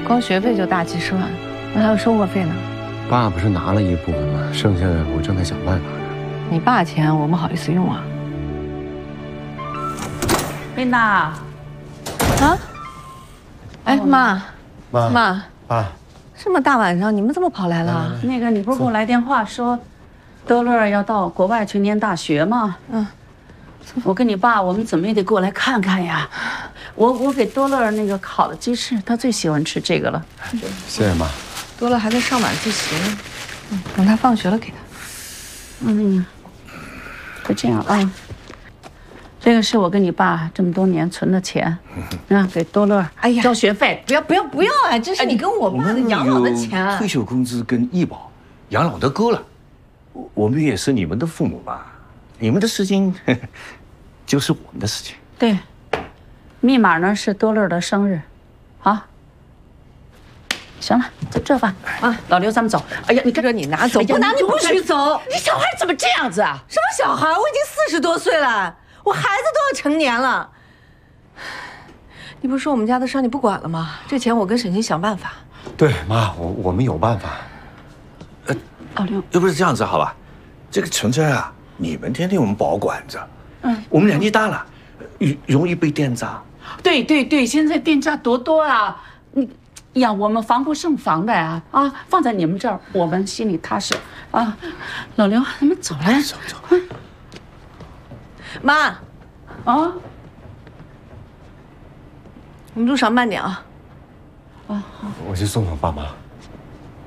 光学费就大几十万，那还有生活费呢。 爸不是拿了一部分吗？剩下的我正在想办法呢。 你爸钱我们好意思用啊？ 琳达， 啊？哎，妈， 爸， 这么大晚上你们怎么跑来了？ 那个你不是给我来电话说，德乐要到国外去念大学吗？ 嗯， 我跟你爸，我们怎么也得过来看看呀。我给多乐那个烤的鸡翅，他最喜欢吃这个了。 谢谢妈。 多乐还在上晚自习呢，等他放学了给他。 就这样啊。这个是我跟你爸这么多年存的钱，给多乐交学费。 不要啊！这是你跟我爸的养老的钱。 退休工资跟医保，养老的够了。我们也是你们的父母吧？你们的事情就是我们的事情。 对，密码呢是多乐的生日，好。行了，就这吧。啊，老刘，咱们走。哎呀，你看你拿走，不拿你不许走。 你小孩怎么这样子啊？ 什么小孩？我已经40多岁了，我孩子都要成年了。你不是说我们家的事你不管了吗？这钱我跟沈清想办法。 对，妈，我们有办法。 老刘， 要不是这样子，好吧？这个存折啊，你们天天我们保管着。我们年纪大了，容易被电炸。 对，现在电价多啊！呀，我们防不胜防的呀！放在你们这儿，我们心里踏实啊。老刘，咱们走来， 走。 妈， 啊， 你路上慢点啊。 我去送送爸妈。